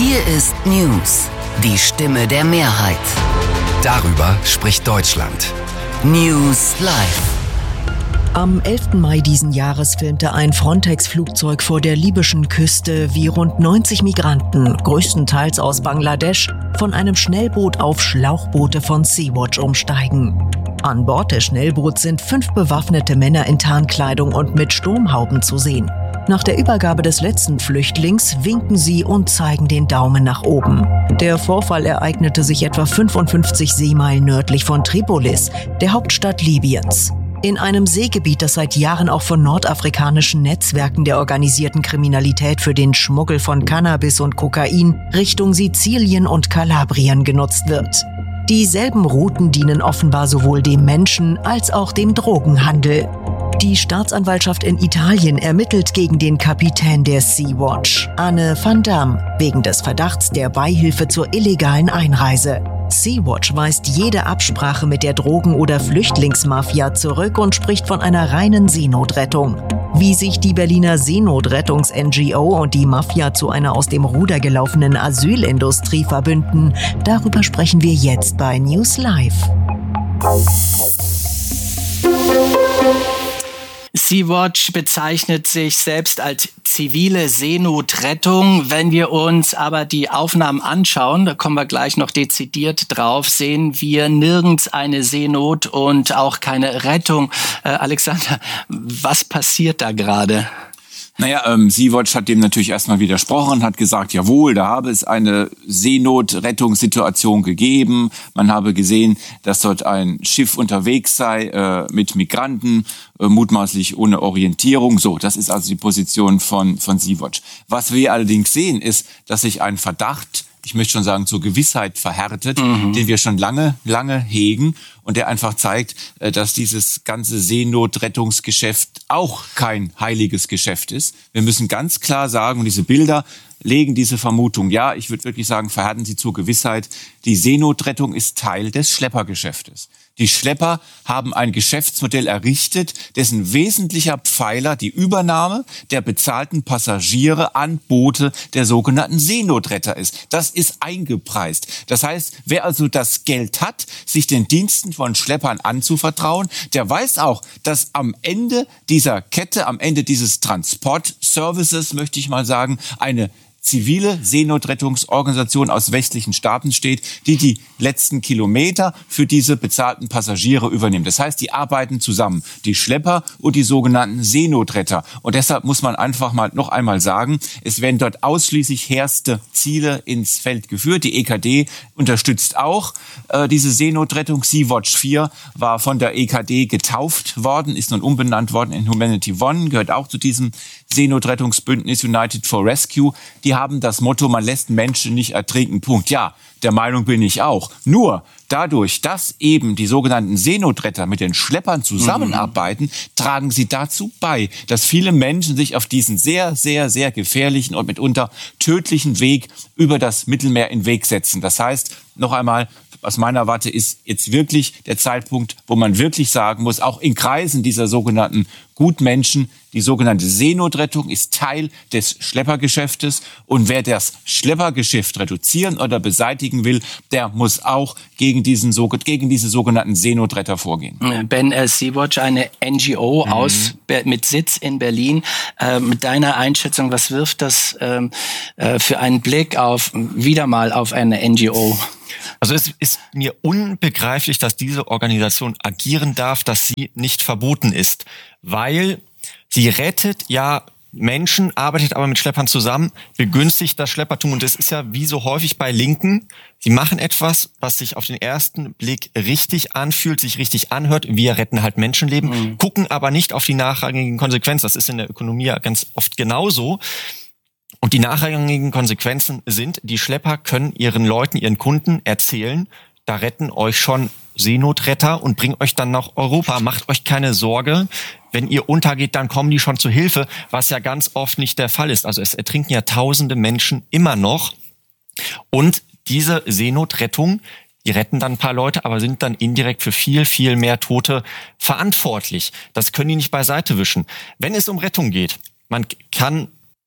Hier ist News, die Stimme der Mehrheit. Darüber spricht Deutschland. News Live. Am 11. Mai diesen Jahres filmte ein Frontex-Flugzeug vor der libyschen Küste, wie rund 90 Migranten, größtenteils aus Bangladesch, von einem Schnellboot auf Schlauchboote von Sea-Watch umsteigen. An Bord des Schnellboots sind 5 bewaffnete Männer in Tarnkleidung und mit Sturmhauben zu sehen. Nach der Übergabe des letzten Flüchtlings winken sie und zeigen den Daumen nach oben. Der Vorfall ereignete sich etwa 55 Seemeilen nördlich von Tripolis, der Hauptstadt Libyens. In einem Seegebiet, das seit Jahren auch von nordafrikanischen Netzwerken der organisierten Kriminalität für den Schmuggel von Cannabis und Kokain Richtung Sizilien und Kalabrien genutzt wird. Dieselben Routen dienen offenbar sowohl dem Menschen- als auch dem Drogenhandel. Die Staatsanwaltschaft in Italien ermittelt gegen den Kapitän der Sea-Watch, Anne van Dam, wegen des Verdachts der Beihilfe zur illegalen Einreise. Sea-Watch weist jede Absprache mit der Drogen- oder Flüchtlingsmafia zurück und spricht von einer reinen Seenotrettung. Wie sich die Berliner Seenotrettungs-NGO und die Mafia zu einer aus dem Ruder gelaufenen Asylindustrie verbünden, darüber sprechen wir jetzt bei News Live. Sea-Watch bezeichnet sich selbst als zivile Seenotrettung. Wenn wir uns aber die Aufnahmen anschauen, da kommen wir gleich noch dezidiert drauf, sehen wir nirgends eine Seenot und auch keine Rettung. Alexander, was passiert da gerade? Naja, Sea-Watch hat dem natürlich erstmal widersprochen, hat gesagt, jawohl, da habe es eine Seenotrettungssituation gegeben. Man habe gesehen, dass dort ein Schiff unterwegs sei mit Migranten, mutmaßlich ohne Orientierung. So, das ist also die Position von Sea-Watch. Was wir allerdings sehen, ist, dass sich ein Verdacht, ich möchte schon sagen, zur Gewissheit verhärtet, den wir schon lange hegen und der einfach zeigt, dass dieses ganze Seenotrettungsgeschäft auch kein heiliges Geschäft ist. Wir müssen ganz klar sagen, und diese Bilder legen diese Vermutung, ja, ich würde wirklich sagen, verhärten sie zur Gewissheit, die Seenotrettung ist Teil des Schleppergeschäftes. Die Schlepper haben ein Geschäftsmodell errichtet, dessen wesentlicher Pfeiler die Übernahme der bezahlten Passagiere an Boote der sogenannten Seenotretter ist. Das ist eingepreist. Das heißt, wer also das Geld hat, sich den Diensten von Schleppern anzuvertrauen, der weiß auch, dass am Ende dieser Kette, am Ende dieses Transportservices, möchte ich mal sagen, eine zivile Seenotrettungsorganisation aus westlichen Staaten steht, die die letzten Kilometer für diese bezahlten Passagiere übernimmt. Das heißt, die arbeiten zusammen, die Schlepper und die sogenannten Seenotretter. Und deshalb muss man einfach mal noch einmal sagen, es werden dort ausschließlich hehrste Ziele ins Feld geführt. Die EKD unterstützt auch diese Seenotrettung. Sea-Watch 4 war von der EKD getauft worden, ist nun umbenannt worden in Humanity One, gehört auch zu diesem Seenotrettungsbündnis United for Rescue. Die haben das Motto, man lässt Menschen nicht ertrinken. Punkt. Ja, der Meinung bin ich auch. Nur dadurch, dass eben die sogenannten Seenotretter mit den Schleppern zusammenarbeiten, tragen sie dazu bei, dass viele Menschen sich auf diesen sehr, sehr, sehr gefährlichen und mitunter tödlichen Weg über das Mittelmeer in den Weg setzen. Das heißt, noch einmal, aus meiner Warte ist jetzt wirklich der Zeitpunkt, wo man wirklich sagen muss, auch in Kreisen dieser sogenannten Gutmenschen, die sogenannte Seenotrettung ist Teil des Schleppergeschäftes. Und wer das Schleppergeschäft reduzieren oder beseitigen will, der muss auch gegen diese sogenannten Seenotretter vorgehen. Ben, Sea-Watch, eine NGO mit Sitz in Berlin. Mit deiner Einschätzung, was wirft das für einen Blick wieder mal auf eine NGO? Also es ist mir unbegreiflich, dass diese Organisation agieren darf, dass sie nicht verboten ist, weil sie rettet ja Menschen, arbeitet aber mit Schleppern zusammen, begünstigt das Schleppertum. Und es ist ja wie so häufig bei Linken, sie machen etwas, was sich auf den ersten Blick richtig anfühlt, sich richtig anhört. Wir retten halt Menschenleben, gucken aber nicht auf die nachrangigen Konsequenzen. Das ist in der Ökonomie ja ganz oft genauso. Und die nachrangigen Konsequenzen sind, die Schlepper können ihren Leuten, ihren Kunden erzählen, da retten euch schon Seenotretter und bringen euch dann nach Europa. Macht euch keine Sorge, wenn ihr untergeht, dann kommen die schon zu Hilfe, was ja ganz oft nicht der Fall ist. Also es ertrinken ja tausende Menschen immer noch. Und diese Seenotrettung, die retten dann ein paar Leute, aber sind dann indirekt für viel, viel mehr Tote verantwortlich. Das können die nicht beiseite wischen. Wenn es um Rettung geht, man kann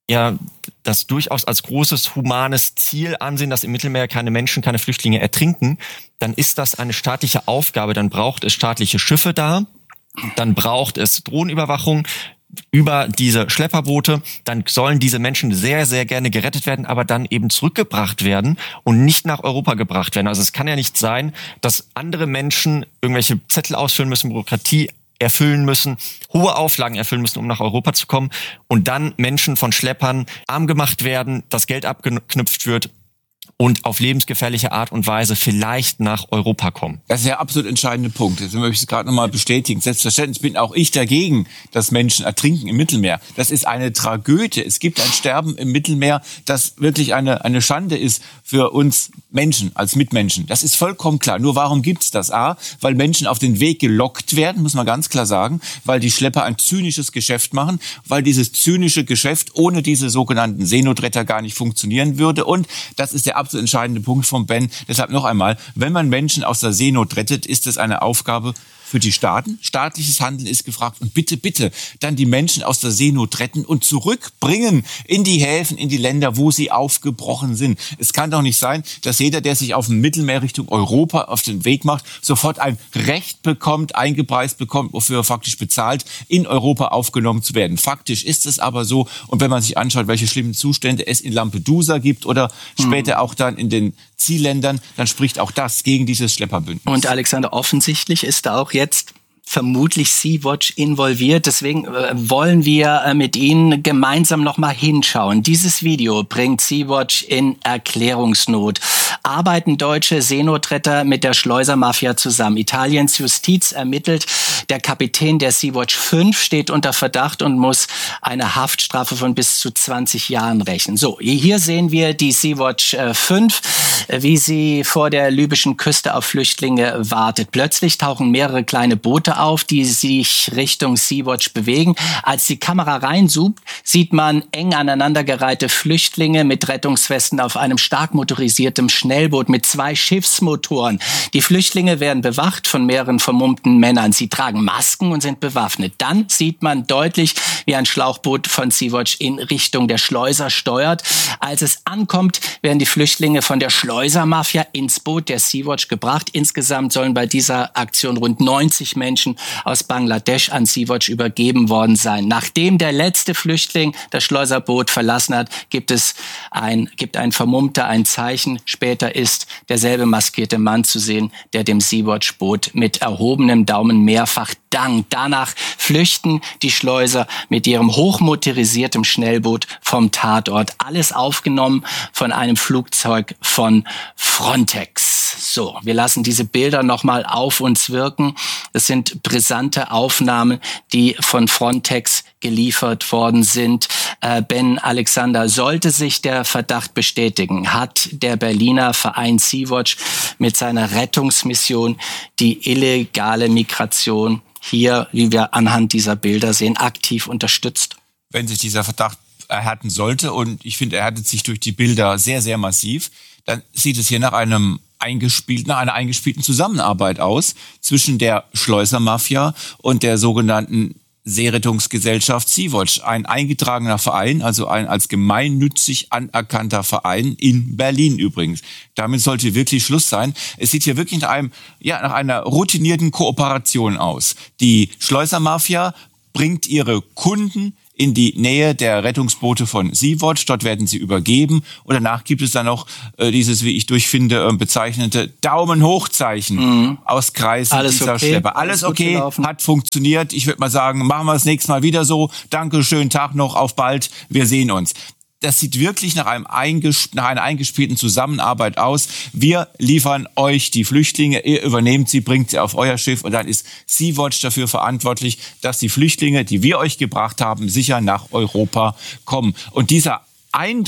ja das durchaus als großes humanes Ziel ansehen, dass im Mittelmeer keine Menschen, keine Flüchtlinge ertrinken, dann ist das eine staatliche Aufgabe. Dann braucht es staatliche Schiffe da, dann braucht es Drohnenüberwachung über diese Schlepperboote, dann sollen diese Menschen sehr, sehr gerne gerettet werden, aber dann eben zurückgebracht werden und nicht nach Europa gebracht werden. Also es kann ja nicht sein, dass andere Menschen irgendwelche Zettel ausfüllen müssen, Bürokratie erfüllen müssen, hohe Auflagen erfüllen müssen, um nach Europa zu kommen und dann Menschen von Schleppern arm gemacht werden, das Geld abgeknüpft wird und auf lebensgefährliche Art und Weise vielleicht nach Europa kommen. Das ist der absolut entscheidende Punkt. Das möchte ich gerade nochmal bestätigen. Selbstverständlich bin auch ich dagegen, dass Menschen ertrinken im Mittelmeer. Das ist eine Tragödie. Es gibt ein Sterben im Mittelmeer, das wirklich eine Schande ist für uns Menschen als Mitmenschen. Das ist vollkommen klar. Nur warum gibt's das? A, weil Menschen auf den Weg gelockt werden, muss man ganz klar sagen, weil die Schlepper ein zynisches Geschäft machen, weil dieses zynische Geschäft ohne diese sogenannten Seenotretter gar nicht funktionieren würde. Und das ist der absolut entscheidende Punkt von Ben. Deshalb noch einmal, wenn man Menschen aus der Seenot rettet, ist es eine Aufgabe für die Staaten. Staatliches Handeln ist gefragt. Und bitte, bitte dann die Menschen aus der Seenot retten und zurückbringen in die Häfen, in die Länder, wo sie aufgebrochen sind. Es kann doch nicht sein, dass jeder, der sich auf dem Mittelmeer Richtung Europa auf den Weg macht, sofort ein Recht bekommt, eingepreist bekommt, wofür er faktisch bezahlt, in Europa aufgenommen zu werden. Faktisch ist es aber so. Und wenn man sich anschaut, welche schlimmen Zustände es in Lampedusa gibt oder später auch dann in den Zielländern, dann spricht auch das gegen dieses Schlepperbündnis. Und Alexander, offensichtlich ist da auch jetzt vermutlich Sea-Watch involviert. Deswegen wollen wir mit Ihnen gemeinsam nochmal hinschauen. Dieses Video bringt Sea-Watch in Erklärungsnot. Arbeiten deutsche Seenotretter mit der Schleusermafia zusammen? Italiens Justiz ermittelt. Der Kapitän der Sea-Watch 5 steht unter Verdacht und muss eine Haftstrafe von bis zu 20 Jahren rechnen. So, hier sehen wir die Sea-Watch 5, wie sie vor der libyschen Küste auf Flüchtlinge wartet. Plötzlich tauchen mehrere kleine Boote auf, die sich Richtung Sea-Watch bewegen. Als die Kamera reinzoomt, sieht man eng aneinandergereihte Flüchtlinge mit Rettungswesten auf einem stark motorisierten Schnellboot mit 2 Schiffsmotoren. Die Flüchtlinge werden bewacht von mehreren vermummten Männern. Sie tragen Masken und sind bewaffnet. Dann sieht man deutlich, wie ein Schlauchboot von Sea-Watch in Richtung der Schleuser steuert. Als es ankommt, werden die Flüchtlinge von der Schleusermafia ins Boot der Sea-Watch gebracht. Insgesamt sollen bei dieser Aktion rund 90 Menschen aus Bangladesch an Sea-Watch übergeben worden sein. Nachdem der letzte Flüchtling das Schleuserboot verlassen hat, gibt ein Vermummter ein Zeichen. Später ist derselbe maskierte Mann zu sehen, der dem Sea-Watch-Boot mit erhobenem Daumen mehrfach dankt. Danach flüchten die Schleuser mit ihrem hochmotorisierten Schnellboot vom Tatort. Alles aufgenommen von einem Flugzeug von Frontex. So, wir lassen diese Bilder nochmal auf uns wirken. Das sind brisante Aufnahmen, die von Frontex geliefert worden sind. Ben, Alexander, sollte sich der Verdacht bestätigen, hat der Berliner Verein Sea-Watch mit seiner Rettungsmission die illegale Migration hier, wie wir anhand dieser Bilder sehen, aktiv unterstützt? Wenn sich dieser Verdacht erhärten sollte, und ich finde, er härtet sich durch die Bilder sehr, sehr massiv, dann sieht es hier nach einer eingespielten Zusammenarbeit aus zwischen der Schleusermafia und der sogenannten Seerettungsgesellschaft Sea-Watch, ein eingetragener Verein, also ein als gemeinnützig anerkannter Verein in Berlin übrigens. Damit sollte wirklich Schluss sein. Es sieht hier wirklich nach einer routinierten Kooperation aus. Die Schleusermafia bringt ihre Kunden in die Nähe der Rettungsboote von Sea-Watch. Dort werden sie übergeben. Und danach gibt es dann noch dieses, wie ich durchfinde, bezeichnete Daumen-Hoch-Zeichen aus Kreisen dieser Schlepper. Alles okay, hat funktioniert. Ich würde mal sagen, machen wir das nächste Mal wieder so. Danke, schönen Tag noch, auf bald. Wir sehen uns. Das sieht wirklich nach einer eingespielten Zusammenarbeit aus. Wir liefern euch die Flüchtlinge, ihr übernehmt sie, bringt sie auf euer Schiff und dann ist Sea-Watch dafür verantwortlich, dass die Flüchtlinge, die wir euch gebracht haben, sicher nach Europa kommen. Und dieser Eindruck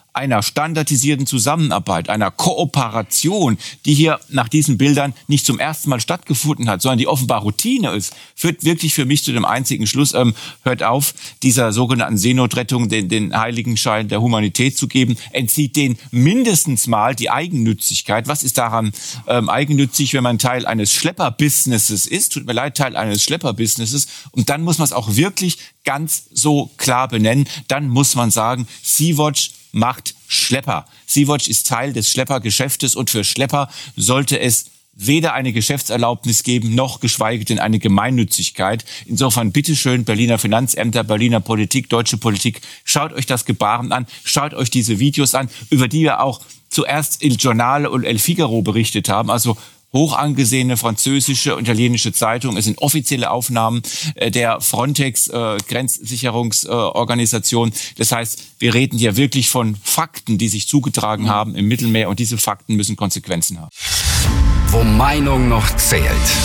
einer standardisierten Zusammenarbeit, einer Kooperation, die hier nach diesen Bildern nicht zum ersten Mal stattgefunden hat, sondern die offenbar Routine ist, führt wirklich für mich zu dem einzigen Schluss, hört auf, dieser sogenannten Seenotrettung den Heiligenschein der Humanität zu geben, entzieht denen mindestens mal die Eigennützigkeit. Was ist daran eigennützig, wenn man Teil eines Schlepperbusinesses ist? Tut mir leid, Teil eines Schlepperbusinesses. Und dann muss man es auch wirklich ganz so klar benennen. Dann muss man sagen, Sea-Watch macht Schlepper. Sea-Watch ist Teil des Schleppergeschäftes und für Schlepper sollte es weder eine Geschäftserlaubnis geben, noch geschweige denn eine Gemeinnützigkeit. Insofern bitteschön, Berliner Finanzämter, Berliner Politik, deutsche Politik, schaut euch das Gebaren an, schaut euch diese Videos an, über die wir auch zuerst Il Giornale und El Figaro berichtet haben, also hoch angesehene französische und italienische Zeitungen. Es sind offizielle Aufnahmen der Frontex Grenzsicherungsorganisation. Das heißt, wir reden hier wirklich von Fakten, die sich zugetragen haben im Mittelmeer und diese Fakten müssen Konsequenzen haben. Wo Meinung noch zählt.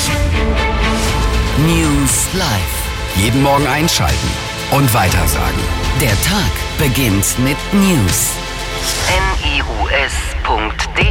News Live. Jeden Morgen einschalten und weitersagen. Der Tag beginnt mit News. news.de